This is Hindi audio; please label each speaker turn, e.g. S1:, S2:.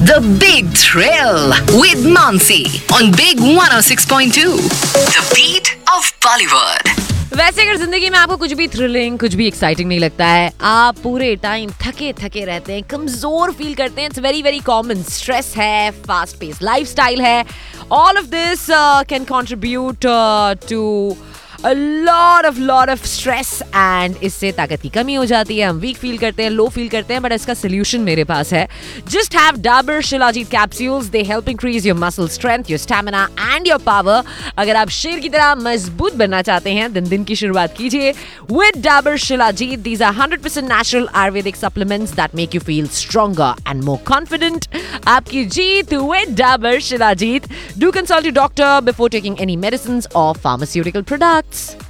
S1: The Big Thrill with Mansi on Big 106.2. The beat of Bollywood.
S2: वैसे अगर जिंदगी में आपको कुछ भी थ्रिलिंग, कुछ भी एक्साइटिंग नहीं लगता है, आप पूरे टाइम थके थके रहते हैं, कमजोर फील करते हैं, it's very very common. Stress है, फास्ट पेस लाइफस्टाइल है, all of this can contribute to a lot of stress and इससे ताकत की कमी हो जाती है, हम वीक फील करते हैं, लो फील करते हैं. बट इसका सोल्यूशन मेरे पास है. Just have Dabur Shilajit capsules. They help increase your muscle strength, your stamina and your power. अगर आप शेर की तरह मजबूत बनना चाहते हैं, दिन की शुरुआत कीजिए with Dabur Shilajit. These are 100% natural Ayurvedic supplements that make you feel stronger and more confident. आपकी जीत with Dabur Shilajit. Do consult your doctor before taking any medicines or pharmaceutical products.